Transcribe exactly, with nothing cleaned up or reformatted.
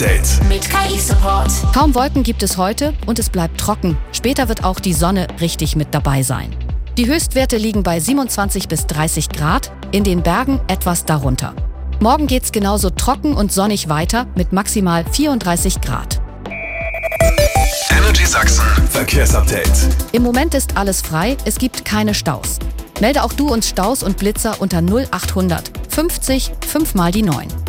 Mit K I-Support. Kaum Wolken gibt es heute und es bleibt trocken. Später wird auch die Sonne richtig mit dabei sein. Die Höchstwerte liegen bei siebenundzwanzig bis dreißig Grad, in den Bergen etwas darunter. Morgen geht's genauso trocken und sonnig weiter mit maximal vierunddreißig Grad. Energy Sachsen Verkehrsupdate. Im Moment ist alles frei, es gibt keine Staus. Melde auch du uns Staus und Blitzer unter null achthundert fünfzig fünf mal die neun.